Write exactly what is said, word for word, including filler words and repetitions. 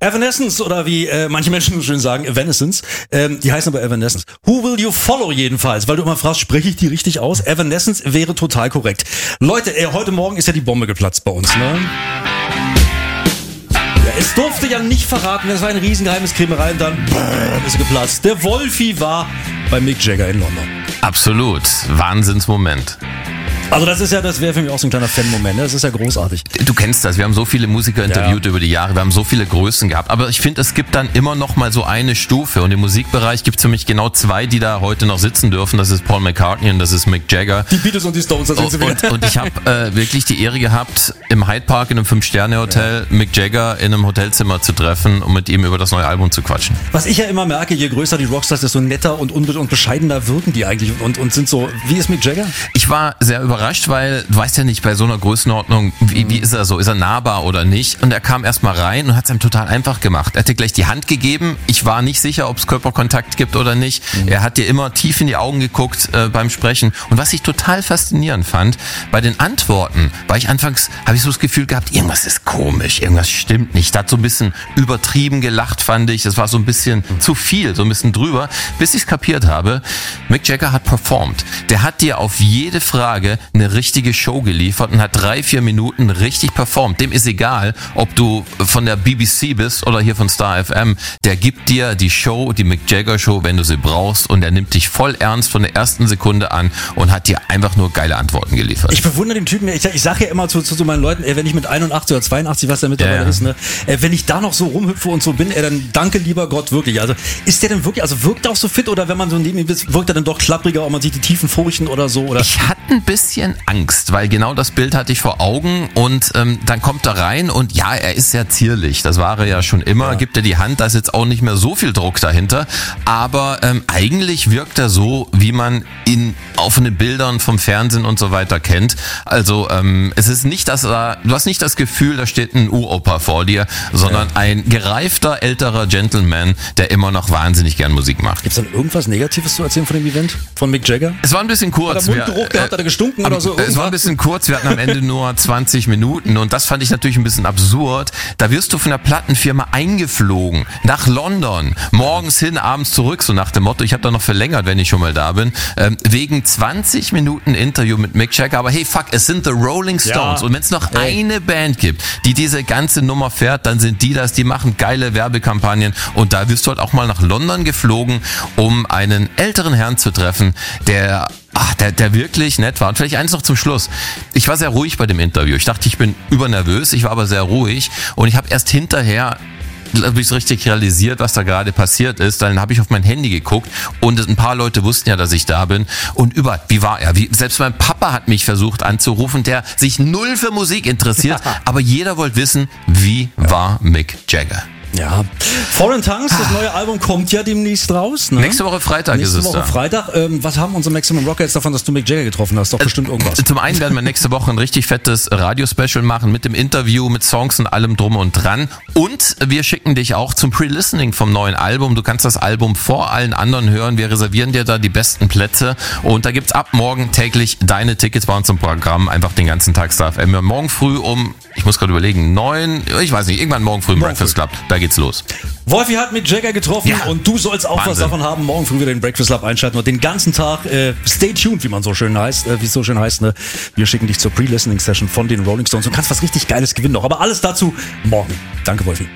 Evanescence oder wie äh, manche Menschen schön sagen, Evanescence, ähm, die heißen aber Evanescence. Who Will You Follow jedenfalls, weil du immer fragst, spreche ich die richtig aus? Evanescence wäre total korrekt. Leute, äh, heute Morgen ist ja die Bombe geplatzt bei uns, ne? Ja, es durfte ja nicht verraten, es war ein riesengeheimes Krämerei und dann brrr, ist sie geplatzt. Der Wolfi war bei Mick Jagger in London. Absolut. Wahnsinnsmoment. Also das ist ja, das wäre für mich auch so ein kleiner Fan-Moment, ne? Das ist ja großartig. Du kennst das, wir haben so viele Musiker interviewt ja. über die Jahre, wir haben so viele Größen gehabt, aber ich finde, es gibt dann immer noch mal so eine Stufe und im Musikbereich gibt es für mich genau zwei, die da heute noch sitzen dürfen, das ist Paul McCartney und das ist Mick Jagger. Die Beatles und die Stones, da sind sie wieder. Und, und ich habe äh, wirklich die Ehre gehabt, im Hyde Park in einem Fünf-Sterne-Hotel ja. Mick Jagger in einem Hotelzimmer zu treffen und mit ihm über das neue Album zu quatschen. Was ich ja immer merke, je größer die Rockstars, desto netter und, und, und bescheidener wirken die eigentlich und, und sind so, wie ist Mick Jagger? Ich war sehr überrascht, weil du weißt ja nicht bei so einer Größenordnung, wie, wie ist er so, ist er nahbar oder nicht? Und er kam erstmal rein und hat es ihm total einfach gemacht. Er hat dir gleich die Hand gegeben. Ich war nicht sicher, ob es Körperkontakt gibt oder nicht. Mhm. Er hat dir immer tief in die Augen geguckt äh, beim Sprechen. Und was ich total faszinierend fand, bei den Antworten war ich anfangs, habe ich so das Gefühl gehabt, irgendwas ist komisch, irgendwas stimmt nicht. Er hat so ein bisschen übertrieben gelacht, fand ich. Das war so ein bisschen mhm. zu viel, so ein bisschen drüber. Bis ich es kapiert habe, Mick Jagger hat performt. Der hat dir auf jede Frage eine richtige Show geliefert und hat drei, vier Minuten richtig performt. Dem ist egal, ob du von der B B C bist oder hier von Star F M. Der gibt dir die Show, die Mick Jagger Show, wenn du sie brauchst und er nimmt dich voll ernst von der ersten Sekunde an und hat dir einfach nur geile Antworten geliefert. Ich bewundere den Typen. Ich, ich sage ja immer zu, zu, zu meinen Leuten, ey, wenn ich mit einundachtzig oder zweiundachtzig, was der mittlerweile ja, ja. ist, ne, äh, wenn ich da noch so rumhüpfe und so bin, ey, dann danke lieber Gott wirklich. Also ist der denn wirklich, also wirkt er auch so fit oder wenn man so neben ihm ist, wirkt er dann doch klappriger und man sieht die tiefen Furchen oder so? Oder? Ich hatte ein bisschen Angst, weil genau das Bild hatte ich vor Augen und ähm, dann kommt er rein und ja, er ist sehr zierlich, das war er ja schon immer, ja. gibt er die Hand, da ist jetzt auch nicht mehr so viel Druck dahinter, aber ähm, eigentlich wirkt er so, wie man ihn auf den Bildern vom Fernsehen und so weiter kennt, also ähm, es ist nicht, dass er, du hast nicht das Gefühl, da steht ein Uropa vor dir, sondern ja. ein gereifter, älterer Gentleman, der immer noch wahnsinnig gern Musik macht. Gibt es dann irgendwas Negatives zu erzählen von dem Event, von Mick Jagger? Es war ein bisschen kurz. Hat er Mundgeruch gehabt, hat er gestunken am, oder so? Irgendwas? Es war ein bisschen kurz, wir hatten am Ende nur zwanzig Minuten und das fand ich natürlich ein bisschen absurd. Da wirst du von der Plattenfirma eingeflogen nach London, morgens hin, abends zurück, so nach dem Motto, ich habe da noch verlängert, wenn ich schon mal da bin, ähm, wegen zwanzig Minuten Interview mit Mick Jagger, aber hey, fuck, es sind The Rolling Stones ja. und wenn es noch hey. eine Band gibt, die diese ganze Nummer fährt, dann sind die das, die machen geile Werbekampagnen und da wirst du halt auch mal nach London geflogen, um einen älteren Herrn zu treffen, der Ach, der, der wirklich nett war. Und vielleicht eins noch zum Schluss. Ich war sehr ruhig bei dem Interview. Ich dachte, ich bin übernervös, ich war aber sehr ruhig. Und ich habe erst hinterher habe ich so richtig realisiert, was da gerade passiert ist. Dann habe ich auf mein Handy geguckt und ein paar Leute wussten ja, dass ich da bin. Und über, wie war er? Wie, selbst mein Papa hat mich versucht anzurufen, der sich null für Musik interessiert. Ja. Aber jeder wollte wissen, wie ja. war Mick Jagger? Ja, Foreign Tongues, das neue Album kommt ja demnächst raus. Ne? Nächste Woche Freitag nächste ist es Nächste Woche da. Freitag. Ähm, was haben unsere Maximum Rocker jetzt davon, dass du Mick Jagger getroffen hast? Doch äh, bestimmt irgendwas. Zum einen werden wir nächste Woche ein richtig fettes Radio-Special machen mit dem Interview, mit Songs und allem drum und dran. Und wir schicken dich auch zum Pre-Listening vom neuen Album. Du kannst das Album vor allen anderen hören. Wir reservieren dir da die besten Plätze. Und da gibt's ab morgen täglich deine Tickets bei uns im Programm. Einfach den ganzen Tag Star F M. Morgen früh um, ich muss gerade überlegen, neun, ich weiß nicht, irgendwann morgen früh im morgen Breakfast früh. Club. Da geht's los. Wolfi hat Mick Jagger getroffen ja. und du sollst auch Wahnsinn. was davon haben. Morgen früh wieder den Breakfast Club einschalten und den ganzen Tag äh, stay tuned, wie man so schön heißt, äh, wie es so schön heißt. Ne? Wir schicken dich zur Pre-Listening Session von den Rolling Stones und kannst was richtig Geiles gewinnen noch. Aber alles dazu morgen. Danke, Wolfi.